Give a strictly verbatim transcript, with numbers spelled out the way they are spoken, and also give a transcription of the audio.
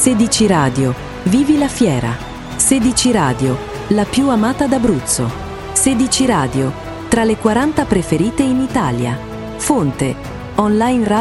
sedici Radio, vivi la fiera. sedici Radio, la più amata d'Abruzzo. sedici Radio, tra le quaranta preferite in Italia. Fonte, online radio.